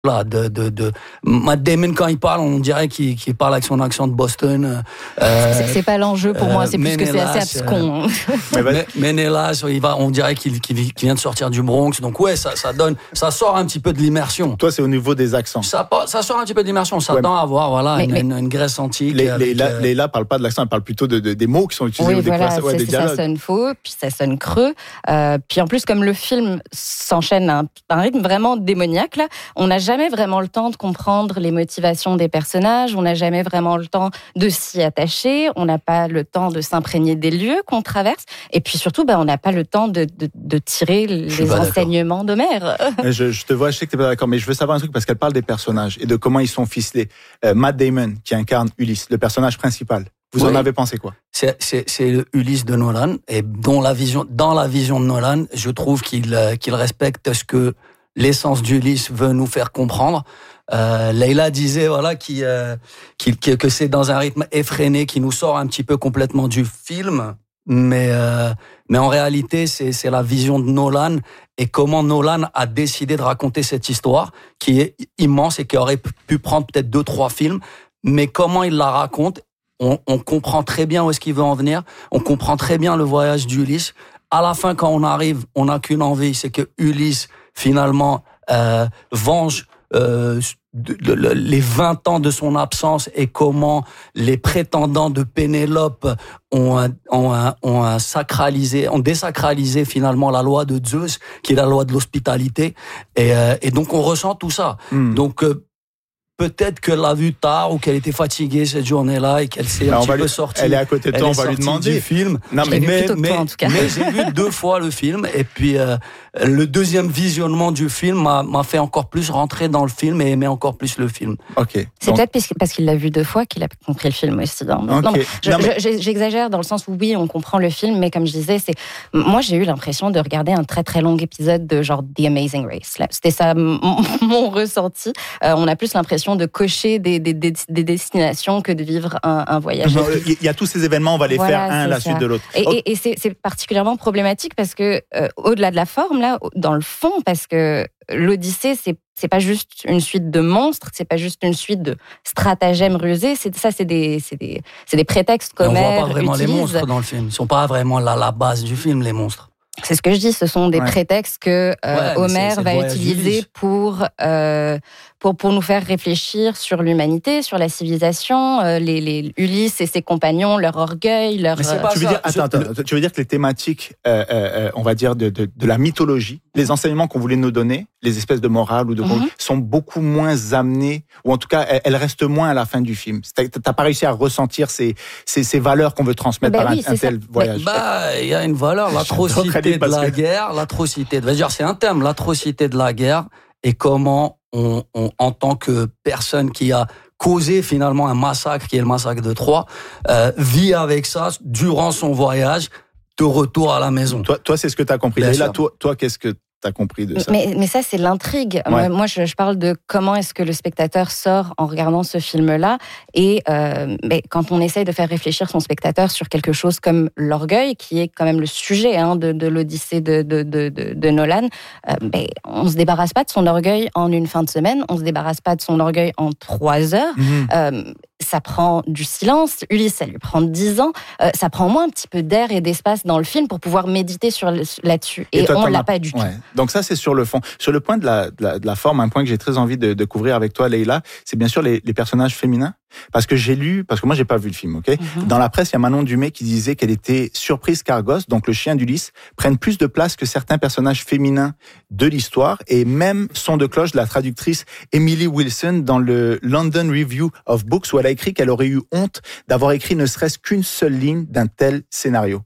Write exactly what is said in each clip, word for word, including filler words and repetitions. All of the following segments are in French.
Là, de, de, de Matt Damon, quand il parle, on dirait qu'il, qu'il parle avec son accent de Boston. Euh, c'est, c'est pas l'enjeu pour euh, moi, c'est plus Ménélas, que c'est assez abscon. Euh, Ménélas, il va, on dirait qu'il, qu'il vient de sortir du Bronx. Donc ouais, ça, ça donne, ça sort un petit peu de l'immersion. Toi, c'est au niveau des accents. Ça, ça sort un petit peu de l'immersion. Ça ouais, tend à avoir, voilà, mais, une, mais, une, une Grèce antique. Les, avec, les, là, euh... les là parlent pas de l'accent, elles parlent plutôt de, de, des mots qui sont utilisés. Oui, ou des voilà, classes, ouais, des ça sonne faux, puis ça sonne creux. Euh, puis en plus, comme le film s'enchaîne à un, un rythme vraiment démoniaque, là, on n'a jamais vraiment le temps de comprendre les motivations des personnages, on n'a jamais vraiment le temps de s'y attacher, on n'a pas le temps de s'imprégner des lieux qu'on traverse, et puis surtout, bah, on n'a pas le temps de, de, de tirer les enseignements d'Homère. Je, je te vois, je sais que tu n'es pas d'accord, mais je veux savoir un truc, parce qu'elle parle des personnages et de comment ils sont ficelés. Euh, Matt Damon, qui incarne Ulysse, le personnage principal, vous oui. en avez pensé quoi ? C'est, c'est, c'est Ulysse de Nolan, et dont la vision, dans la vision de Nolan, je trouve qu'il, qu'il respecte ce que l'essence d'Ulysse veut nous faire comprendre. Euh, Leïla disait voilà qui, euh, qui, qui, que c'est dans un rythme effréné qui nous sort un petit peu complètement du film, mais euh, mais en réalité c'est c'est la vision de Nolan et comment Nolan a décidé de raconter cette histoire qui est immense et qui aurait pu prendre peut-être deux trois films, mais comment il la raconte, on, on comprend très bien où est-ce qu'il veut en venir, on comprend très bien le voyage d'Ulysse. À la fin, quand on arrive, on n'a qu'une envie, c'est que Ulysse finalement euh, venge Euh, de, de, de, les vingt ans de son absence et comment les prétendants de Pénélope ont, ont, ont, ont sacralisé, ont désacralisé finalement la loi de Zeus, qui est la loi de l'hospitalité. Et, euh, et donc on ressent tout ça. Mmh. Donc euh, peut-être qu'elle l'a vu tard ou qu'elle était fatiguée cette journée-là et qu'elle s'est bah, un petit lui, peu sortie. Elle est à côté de toi, on va lui demander. Du film. Non, mais, mais, mais, toi, en tout cas. mais j'ai vu deux fois le film et puis euh, le deuxième visionnement du film m'a, m'a fait encore plus rentrer dans le film et aimer encore plus le film. Ok. C'est donc... peut-être parce qu'il l'a vu deux fois qu'il a compris le film aussi. Hein. Okay. Non, je, non, mais... je, j'exagère dans le sens où oui, on comprend le film, mais comme je disais, c'est moi j'ai eu l'impression de regarder un très très long épisode de genre The Amazing Race. Là, c'était ça mon, mon ressenti. Euh, on a plus l'impression de cocher des Des, des, des destinations que de vivre un, un voyage. Il y a tous ces événements, on va les voilà, faire un à la ça. suite de l'autre. Et, et, et c'est, c'est particulièrement problématique parce que, euh, au-delà de la forme, là, dans le fond, parce que l'Odyssée, c'est, c'est pas juste une suite de monstres, c'est pas juste une suite de stratagèmes rusés, c'est, ça, c'est des, c'est des, c'est des prétextes qu'Homère utilise. On voit pas vraiment utilise. Les monstres dans le film. Ils sont pas vraiment la, la base du film, les monstres. C'est ce que je dis, ce sont des ouais. prétextes que euh, ouais, Homère c'est, c'est va utiliser pour, euh, pour, pour nous faire réfléchir sur l'humanité, sur la civilisation, euh, les, les Ulysse et ses compagnons, leur orgueil, leur... Mais c'est pas tu, veux dire, attends, attends, le... tu veux dire que les thématiques, euh, euh, on va dire, de, de, de la mythologie, les enseignements qu'on voulait nous donner, les espèces de morale ou de mm-hmm. sont beaucoup moins amenés, ou en tout cas, elles, elles restent moins à la fin du film. T'as pas réussi à ressentir ces, ces, ces valeurs qu'on veut transmettre ben par oui, un, un tel ça. voyage. Bah, il y a une valeur, l'atrocité de la que... guerre, l'atrocité. De... C'est un thème, l'atrocité de la guerre, et comment on, on, en tant que personne qui a causé finalement un massacre, qui est le massacre de Troie, euh, vit avec ça durant son voyage de retour à la maison. Toi, toi c'est ce que tu as compris. Et là, toi, toi, qu'est-ce que t'as compris de ça? Mais, mais ça, c'est l'intrigue. Ouais. Moi, je, je parle de comment est-ce que le spectateur sort en regardant ce film-là. Et euh, mais quand on essaye de faire réfléchir son spectateur sur quelque chose comme l'orgueil, qui est quand même le sujet hein, de, de l'Odyssée de, de, de, de, de Nolan, euh, mais on ne se débarrasse pas de son orgueil en une fin de semaine, on ne se débarrasse pas de son orgueil en trois heures. Mmh. Euh, ça prend du silence. Ulysse, ça lui prend dix ans. Euh, ça prend au moins un petit peu d'air et d'espace dans le film pour pouvoir méditer sur le, là-dessus. Et, et toi, on ne l'a pas du tout. Ouais. Donc ça, c'est sur le fond. Sur le point de la, de la, de la forme, un point que j'ai très envie de, de couvrir avec toi, Leïla, c'est bien sûr les, les personnages féminins. Parce que j'ai lu, parce que moi j'ai pas vu le film, ok. Mm-hmm. Dans la presse, il y a Manon Dumay qui disait qu'elle était surprise qu'Argos, donc le chien d'Ulysse, prenne plus de place que certains personnages féminins de l'histoire, et même son de cloche de la traductrice Emily Wilson dans le London Review of Books, où elle a écrit qu'elle aurait eu honte d'avoir écrit ne serait-ce qu'une seule ligne d'un tel scénario.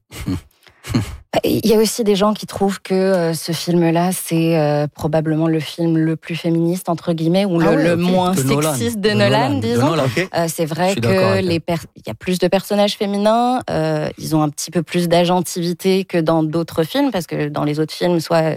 Il y a aussi des gens qui trouvent que euh, ce film-là, c'est euh, probablement le film le plus féministe, entre guillemets, ou ah le, ouais, le okay. moins de sexiste Nolan. de Nolan, de disons. De Nolan, okay. euh, c'est vrai que les per... il y a plus de personnages féminins, euh, ils ont un petit peu plus d'agentivité que dans d'autres films, parce que dans les autres films, soit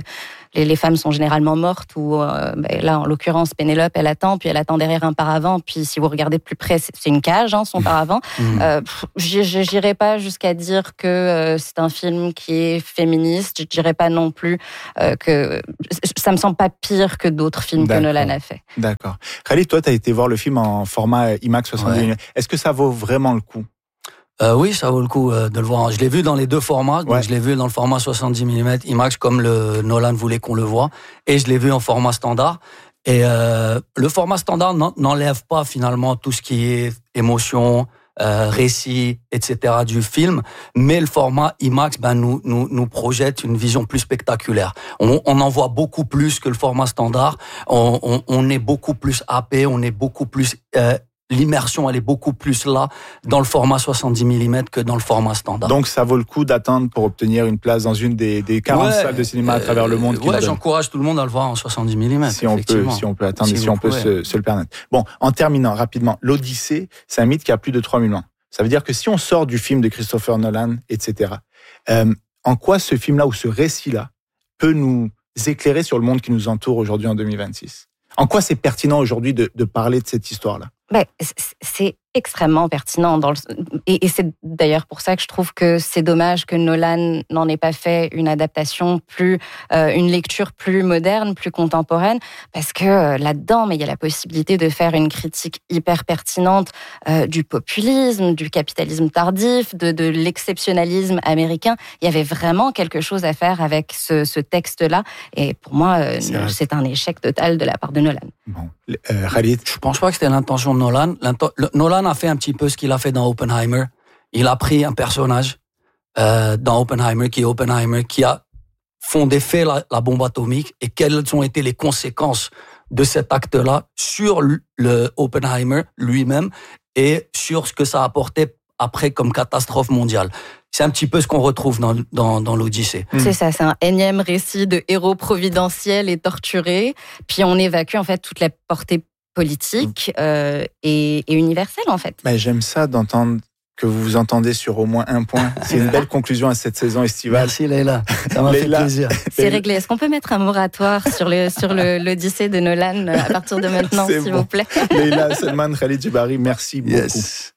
les, les femmes sont généralement mortes, ou euh, ben là, en l'occurrence, Pénélope, elle attend, puis elle attend derrière un paravent, puis si vous regardez de plus près, c'est, c'est une cage, hein, son paravent. Mmh. Euh, j'irai pas jusqu'à dire que euh, c'est un film qui est féministe, je dirais pas non plus euh, que... Ça me semble pas pire que d'autres films D'accord. que Nolan a fait. D'accord. Khalid, toi, tu as été voir le film en format IMAX soixante-dix ouais. Est-ce que ça vaut vraiment le coup? Euh, oui, ça vaut le coup euh, de le voir. Je l'ai vu dans les deux formats. Donc ouais. Je l'ai vu dans le format soixante-dix millimètres IMAX comme le Nolan voulait qu'on le voit, et je l'ai vu en format standard. Et euh, le format standard n'enlève pas finalement tout ce qui est émotion, euh, récit, et cetera du film, mais le format IMAX ben, nous, nous, nous projette une vision plus spectaculaire. On, on en voit beaucoup plus que le format standard. On, on, on est beaucoup plus happé, on est beaucoup plus... Euh, L'immersion, elle est beaucoup plus là dans le format soixante-dix millimètres que dans le format standard. Donc, ça vaut le coup d'attendre pour obtenir une place dans une des, des quarante ouais, salles de cinéma à travers le monde. Euh, ouais, j'encourage tout le monde à le voir en soixante-dix millimètres. Si on peut, si on peut attendre, si, si on peut se, se le permettre. Bon, en terminant rapidement, l'Odyssée, c'est un mythe qui a plus de trois millions. Ça veut dire que si on sort du film de Christopher Nolan, et cetera, euh, en quoi ce film-là ou ce récit-là peut nous éclairer sur le monde qui nous entoure aujourd'hui en deux mille vingt-six? En quoi c'est pertinent aujourd'hui de, de parler de cette histoire-là? Ben, c'est extrêmement pertinent. Dans le... et, et c'est d'ailleurs pour ça que je trouve que c'est dommage que Nolan n'en ait pas fait une adaptation plus, euh, une lecture plus moderne, plus contemporaine, parce que euh, là-dedans, mais il y a la possibilité de faire une critique hyper pertinente euh, du populisme, du capitalisme tardif, de, de l'exceptionnalisme américain. Il y avait vraiment quelque chose à faire avec ce, ce texte-là, et pour moi, euh, c'est, c'est un échec total de la part de Nolan. Bon, euh, Khalid, je pense pas que c'était l'intention de Nolan. L'inten... Nolan a fait un petit peu ce qu'il a fait dans Oppenheimer. Il a pris un personnage euh, dans Oppenheimer, qui est Oppenheimer, qui a fondé, fait la, la bombe atomique, et quelles ont été les conséquences de cet acte-là sur le Oppenheimer lui-même et sur ce que ça a apporté après comme catastrophe mondiale. C'est un petit peu ce qu'on retrouve dans, dans, dans l'Odyssée. C'est ça, c'est un énième récit de héros providentiels et torturés, puis on évacue en fait toute la portée politique euh, et, et universelle en fait. Mais j'aime ça d'entendre que vous vous entendez sur au moins un point. C'est une belle conclusion à cette saison estivale. Merci Leïla, ça m'a Leïla, fait plaisir. C'est réglé. Est-ce qu'on peut mettre un moratoire sur, le, sur le, l'Odyssée de Nolan à partir de maintenant, c'est s'il bon. vous plaît? Leïla Selman, Khalid Djibari, merci beaucoup. Yes.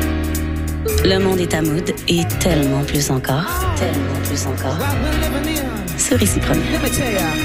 Le monde est à mode et tellement plus encore. Tellement plus encore. Ce récit premier.